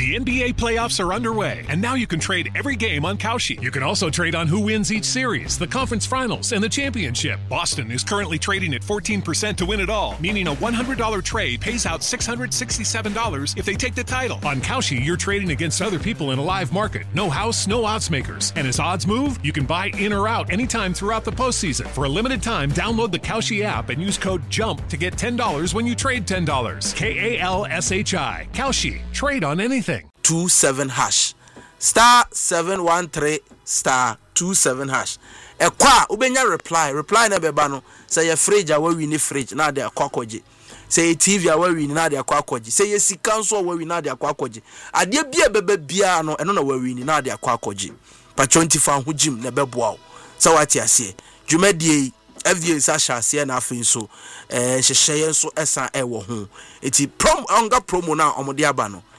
The NBA playoffs are underway, and now you can trade every game on Kalshi. You can also trade on who wins each series, the conference finals, and the championship. Boston is currently trading at 14% to win it all, meaning a $100 trade pays out $667 if they take the title. On Kalshi, you're trading against other people in a live market. No house, no odds makers. And as odds move, you can buy in or out anytime throughout the postseason. For a limited time, download the Kalshi app and use code JUMP to get $10 when you trade $10. KALSHI. Kalshi. Trade on anything. 27 hash star 713 star 27 hash. Ekwa ubenya reply na beba no say your fridge awe win fridge na de akwakoje. Say TV awe win na de akwakoje. Say your sika nso awe win na de akwakoje. Ade bia bebe bia no eno na awe win na de akwakoje. Pa 25 ho gym na beboa wo. Say what ase. Dwumadie FDA sa hyase na afin so hyehyeye nso esa ewo ho. Eti promo na omode aba no.